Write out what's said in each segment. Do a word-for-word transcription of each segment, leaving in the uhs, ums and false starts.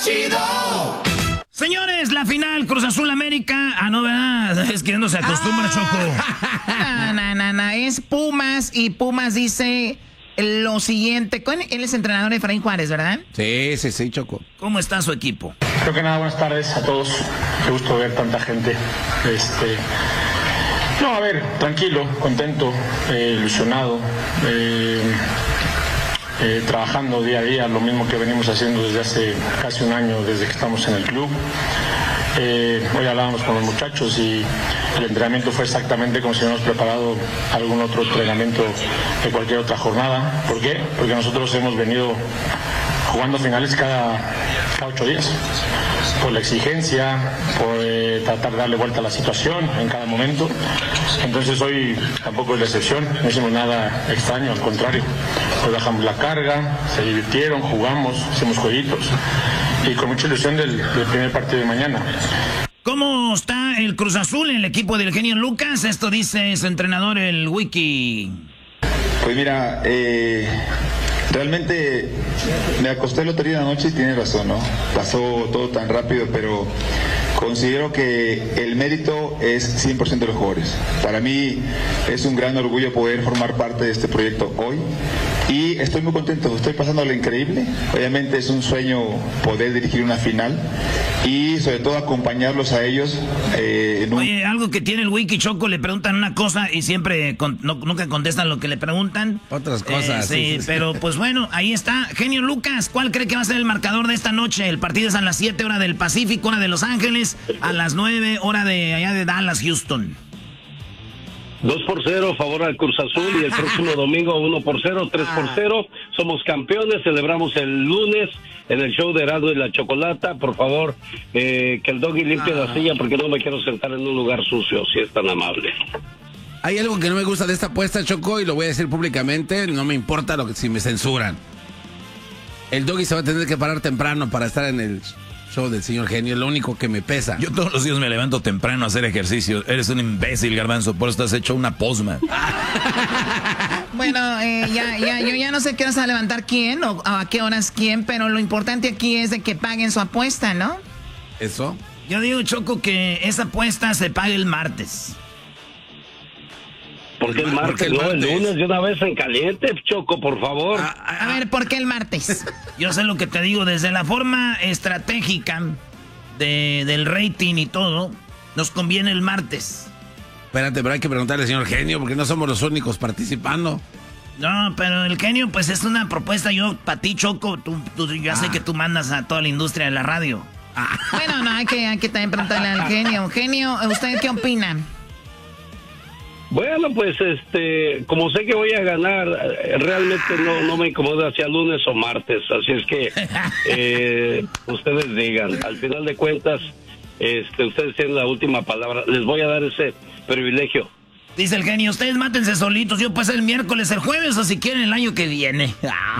Chido. Señores, la final Cruz Azul América. Ah, no, ¿verdad? Es que no se acostumbra, ah. Choco. No, no, no, no. Es Pumas y Pumas dice lo siguiente. Él es entrenador de Efraín Juárez, ¿verdad? Sí, sí, sí, Choco. ¿Cómo está su equipo? Creo que nada, buenas tardes a todos. Qué gusto ver tanta gente. Este. No, a ver, tranquilo, contento, eh, ilusionado. Eh, Eh, trabajando día a día, lo mismo que venimos haciendo desde hace casi un año, desde que estamos en el club. Eh, hoy hablábamos con los muchachos y el entrenamiento fue exactamente como si hubiéramos preparado algún otro entrenamiento de cualquier otra jornada. ¿Por qué? Porque nosotros hemos venido jugando finales cada, cada ocho días. Por la exigencia, por eh, tratar de darle vuelta a la situación en cada momento. Entonces hoy tampoco es la excepción, no hicimos nada extraño, al contrario. Hoy bajamos la carga, se divirtieron, jugamos, hicimos jueguitos y con mucha ilusión del, del primer partido de mañana. ¿Cómo está el Cruz Azul en el equipo del genio Lucas? Esto dice su entrenador, el Wiki. Pues mira, eh... realmente me acosté el otro día de la noche y tiene razón, ¿no? Pasó todo tan rápido, pero considero que el mérito es cien por ciento de los jugadores. Para mí es un gran orgullo poder formar parte de este proyecto hoy y estoy muy contento, estoy pasando lo increíble. Obviamente es un sueño poder dirigir una final y sobre todo acompañarlos a ellos. Eh, en un... Oye, algo que tiene el Wiki, Choco, le preguntan una cosa y siempre con, no, nunca contestan lo que le preguntan. Otras cosas. Eh, sí, sí, sí, pero pues bueno, ahí está. Genio Lucas, ¿cuál cree que va a ser el marcador de esta noche? El partido es a las siete hora del Pacífico, hora de Los Ángeles, a las nueve hora de allá de Dallas, Houston. dos por cero, favor al Cruz Azul, y el próximo domingo uno por cero, tres por cero. Somos campeones, celebramos el lunes en el show de Heraldo y la Chocolata. Por favor, eh, que el doggy limpie la silla porque no me quiero sentar en un lugar sucio, si es tan amable. Hay algo que no me gusta de esta apuesta, Choco, y lo voy a decir públicamente, no me importa lo que si me censuran. El doggy se va a tener que parar temprano para estar en el show del señor Genio, es lo único que me pesa. Yo todos los días me levanto temprano a hacer ejercicio. Eres un imbécil, Garbanzo, por eso estás hecho una posma. Bueno, eh, ya, ya, yo ya no sé qué hora se va a levantar quién o a qué horas quién, pero lo importante aquí es de que paguen su apuesta, ¿no? ¿Eso? Yo digo, Choco, que esa apuesta se pague el martes. ¿Por qué el martes? el No, el martes? lunes de una vez en caliente, Choco, por favor. A, a, a ver, ¿por qué el martes? Yo sé lo que te digo, desde la forma estratégica de, del rating y todo, nos conviene el martes. Espérate, pero hay que preguntarle al señor Genio, porque no somos los únicos participando. No, pero el Genio, pues es una propuesta. Yo, para ti, Choco, tú, tú, ya ah. sé que tú mandas a toda la industria de la radio. Ah. Bueno, no, hay que, hay que también preguntarle al Genio. Genio, ¿usted qué opina? Bueno, pues este, como sé que voy a ganar, realmente no, no me incomoda hacia lunes o martes, así es que eh, ustedes digan, al final de cuentas, este, ustedes tienen la última palabra, les voy a dar ese privilegio. Dice el Genio, ustedes mátense solitos, yo pues el miércoles, el jueves o si quieren el año que viene.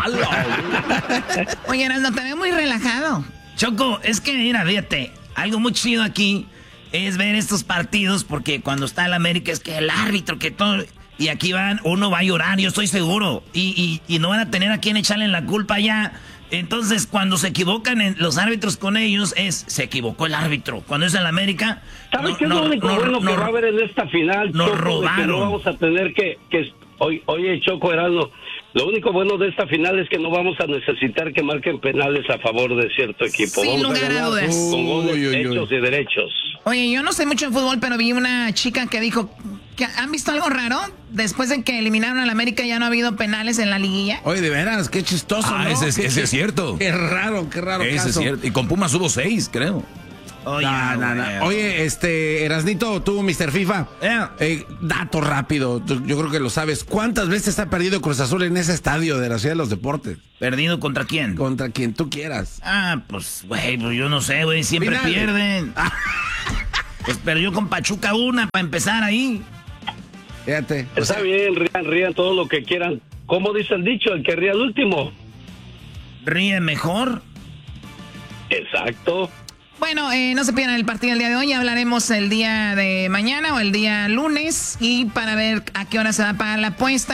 Oye, no te veo muy relajado. Choco, es que mira, fíjate, algo muy chido aquí es ver estos partidos porque cuando está el América es que el árbitro, que todo... Y aquí van, uno va a llorar, yo estoy seguro. Y, y, y no van a tener a quien echarle la culpa ya. Entonces, cuando se equivocan en los árbitros con ellos, es, se equivocó el árbitro. Cuando es el América... ¿Sabes no, qué es no, lo único no, bueno no, que va a haber en esta final? Nos Choco, robaron. Que no vamos a tener que... que oye, oye, Choco, Heraldo, lo único bueno de esta final es que no vamos a necesitar que marquen penales a favor de cierto equipo. Sin vamos lugar a ganar a dudas. con goles Uy, uy, uy. hechos y derechos. Oye, yo no sé mucho de fútbol, pero vi una chica que dijo... que ¿han visto algo raro? Después de que eliminaron al América ya no ha habido penales en la liguilla. Oye, de veras, qué chistoso, Ah, ¿no? ese, es- Qué- ese es cierto. Qué raro, qué raro Ese caso. es cierto. Y con Pumas hubo seis, creo. Oye, No, no, no. güey. Oye, este, Erasnito, tú, mister FIFA, Eh. eh, dato rápido, yo, yo creo que lo sabes. ¿Cuántas veces ha perdido Cruz Azul en ese estadio de la Ciudad de los Deportes? ¿Perdido contra quién? Contra quien tú quieras. Ah, pues, güey, pues yo no sé, güey, siempre Finales. pierden. Pues perdió con Pachuca una para empezar ahí. Fíjate. o Está sea, bien, rían, rían todo lo que quieran. ¿Cómo dice el dicho? El que ríe al último. Ríe mejor. Exacto. Bueno, eh, no se pierdan el partido del día de hoy. Hablaremos el día de mañana o el día lunes. Y para ver a qué hora se va a pagar la apuesta.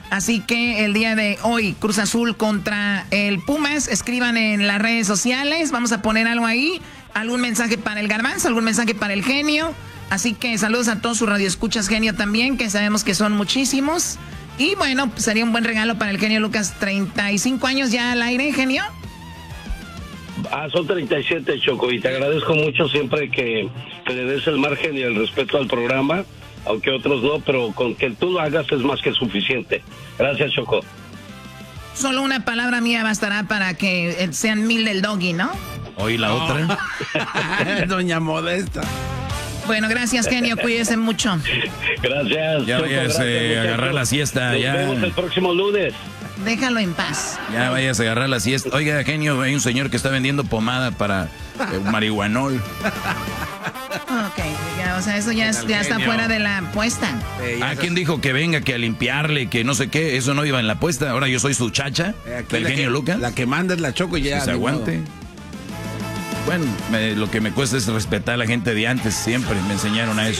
Así que el día de hoy, Cruz Azul contra el Pumas. Escriban en las redes sociales. Vamos a poner algo ahí. Algún mensaje para el Garbanzo, algún mensaje para el Genio. Así que saludos a todos sus radioescuchas, Genio, también, que sabemos que son muchísimos. Y bueno, pues sería un buen regalo para el Genio Lucas. treinta y cinco años ya al aire, Genio. Ah, son treinta y siete, Choco, y te agradezco mucho siempre que, que le des el margen y el respeto al programa, aunque otros no, pero con que tú lo hagas es más que suficiente. Gracias, Choco. Solo una palabra mía bastará para que sean mil del Doggy, ¿no? Hoy la oh. otra. Doña Modesta. Bueno, gracias, Genio, cuídese mucho. Gracias. Ya vayas a agarrar la siesta. Nos ya. vemos el próximo lunes. Déjalo en paz. Ya vayas a agarrar la siesta. Oiga, Genio, hay un señor que está vendiendo pomada para eh, marihuanol. Ok, ya, o sea, eso ya, es, ya está fuera de la apuesta. Sí, ah, ¿quién dijo que venga, que a limpiarle, que no sé qué? Eso no iba en la apuesta. Ahora yo soy su chacha, eh, del Genio que, Lucas. La que manda es la Choco y ya. Que se aguante. Modo. Bueno, me, lo que me cuesta es respetar a la gente de antes, siempre me enseñaron a eso.